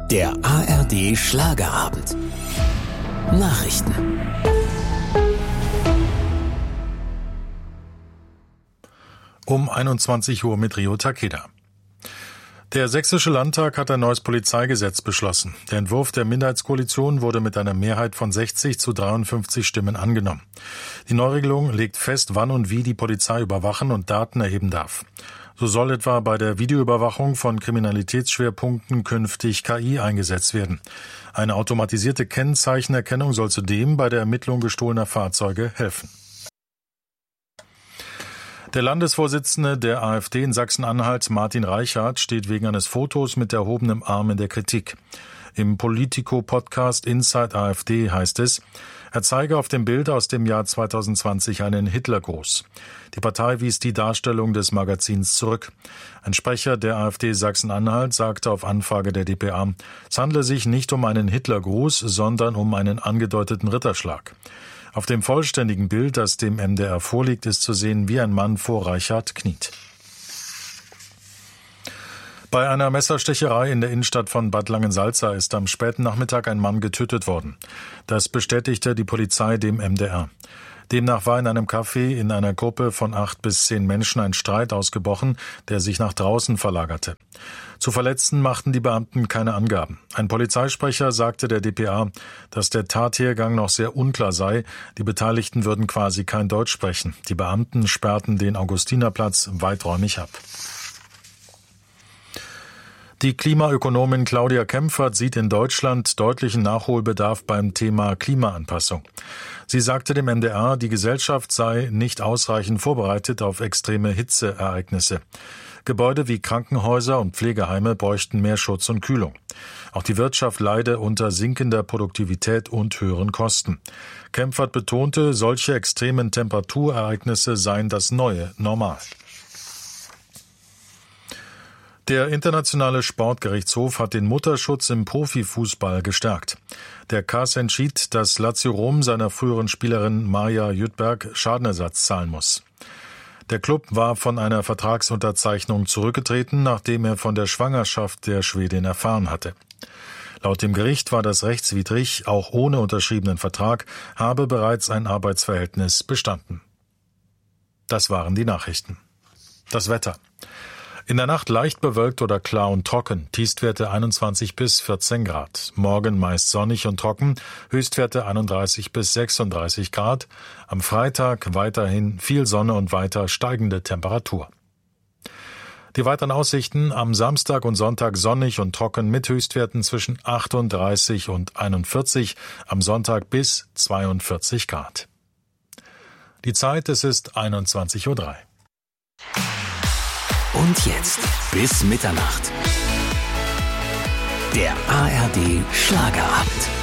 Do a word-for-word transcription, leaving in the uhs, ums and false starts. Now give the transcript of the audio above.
Der A R D Schlagerabend. Nachrichten. Um einundzwanzig Uhr mit Rio Takeda. Der Sächsische Landtag hat ein neues Polizeigesetz beschlossen. Der Entwurf der Minderheitskoalition wurde mit einer Mehrheit von sechzig zu dreiundfünfzig Stimmen angenommen. Die Neuregelung legt fest, wann und wie die Polizei überwachen und Daten erheben darf. So soll etwa bei der Videoüberwachung von Kriminalitätsschwerpunkten künftig K I eingesetzt werden. Eine automatisierte Kennzeichenerkennung soll zudem bei der Ermittlung gestohlener Fahrzeuge helfen. Der Landesvorsitzende der AfD in Sachsen-Anhalt, Martin Reichart, steht wegen eines Fotos mit erhobenem Arm in der Kritik. Im Politico-Podcast Inside AfD heißt es, er zeige auf dem Bild aus dem Jahr zweitausendzwanzig einen Hitlergruß. Die Partei wies die Darstellung des Magazins zurück. Ein Sprecher der AfD Sachsen-Anhalt sagte auf Anfrage der D P A, es handle sich nicht um einen Hitlergruß, sondern um einen angedeuteten Ritterschlag. Auf dem vollständigen Bild, das dem M D R vorliegt, ist zu sehen, wie ein Mann vor Reichart kniet. Bei einer Messerstecherei in der Innenstadt von Bad Langensalza ist am späten Nachmittag ein Mann getötet worden. Das bestätigte die Polizei dem M D R. Demnach war in einem Café in einer Gruppe von acht bis zehn Menschen ein Streit ausgebrochen, der sich nach draußen verlagerte. Zu Verletzten machten die Beamten keine Angaben. Ein Polizeisprecher sagte der D P A, dass der Tathergang noch sehr unklar sei. Die Beteiligten würden quasi kein Deutsch sprechen. Die Beamten sperrten den Augustinerplatz weiträumig ab. Die Klimaökonomin Claudia Kempfert sieht in Deutschland deutlichen Nachholbedarf beim Thema Klimaanpassung. Sie sagte dem M D R, die Gesellschaft sei nicht ausreichend vorbereitet auf extreme Hitzeereignisse. Gebäude wie Krankenhäuser und Pflegeheime bräuchten mehr Schutz und Kühlung. Auch die Wirtschaft leide unter sinkender Produktivität und höheren Kosten. Kempfert betonte, solche extremen Temperaturereignisse seien das neue Normal. Der Internationale Sportgerichtshof hat den Mutterschutz im Profifußball gestärkt. Der K A S entschied, dass Lazio Rom seiner früheren Spielerin Maja Jüttberg Schadenersatz zahlen muss. Der Klub war von einer Vertragsunterzeichnung zurückgetreten, nachdem er von der Schwangerschaft der Schwedin erfahren hatte. Laut dem Gericht war das rechtswidrig, auch ohne unterschriebenen Vertrag, habe bereits ein Arbeitsverhältnis bestanden. Das waren die Nachrichten. Das Wetter. In der Nacht leicht bewölkt oder klar und trocken, Tiefstwerte einundzwanzig bis vierzehn Grad. Morgen meist sonnig und trocken, Höchstwerte einunddreißig bis sechsunddreißig Grad. Am Freitag weiterhin viel Sonne und weiter steigende Temperatur. Die weiteren Aussichten: am Samstag und Sonntag sonnig und trocken mit Höchstwerten zwischen achtunddreißig und einundvierzig, am Sonntag bis zweiundvierzig Grad. Die Zeit, es ist einundzwanzig Uhr drei. Und jetzt bis Mitternacht. Der A R D Schlagerabend.